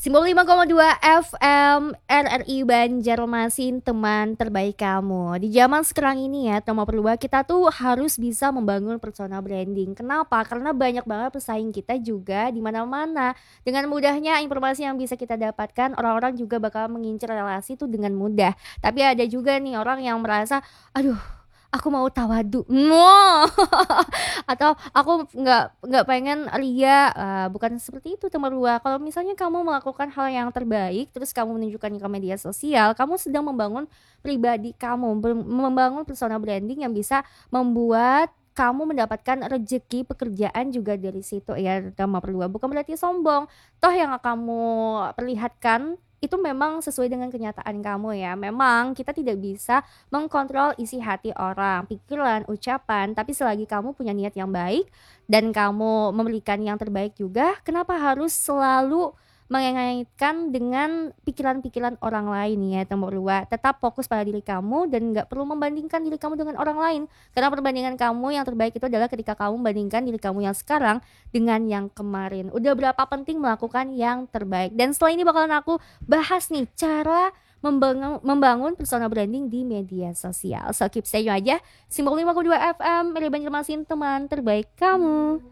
95,2 FM RRI Banjarmasin, teman terbaik kamu. Di zaman sekarang ini ya, Toma Perluba, kita tuh harus bisa membangun personal branding. Kenapa? Karena banyak banget pesaing kita juga di mana-mana. Dengan mudahnya informasi yang bisa kita dapatkan, orang-orang juga bakal mengincar relasi tuh dengan mudah. Tapi ada juga nih orang yang merasa, aduh, aku mau tawadu, no. Atau aku nggak pengen ria, bukan seperti itu teman dua. Kalau misalnya kamu melakukan hal yang terbaik, terus kamu menunjukkannya ke media sosial, kamu sedang membangun pribadi kamu, membangun personal branding yang bisa membuat kamu mendapatkan rezeki pekerjaan juga dari situ ya. Sama berdua bukan berarti sombong, toh yang kamu perlihatkan itu memang sesuai dengan kenyataan kamu ya. Memang kita tidak bisa mengkontrol isi hati orang, pikiran, ucapan, tapi selagi kamu punya niat yang baik dan kamu memberikan yang terbaik juga, kenapa harus selalu mengaitkan dengan pikiran-pikiran orang lain ya, nomor dua. Tetap fokus pada diri kamu dan nggak perlu membandingkan diri kamu dengan orang lain. Karena perbandingan kamu yang terbaik itu adalah ketika kamu membandingkan diri kamu yang sekarang dengan yang kemarin. Udah berapa penting melakukan yang terbaik. Dan setelah ini bakalan aku bahas nih cara membangun personal branding di media sosial. So keep stay aja. Simbol 5,2 FM, Meri Banjarmasin, teman terbaik kamu.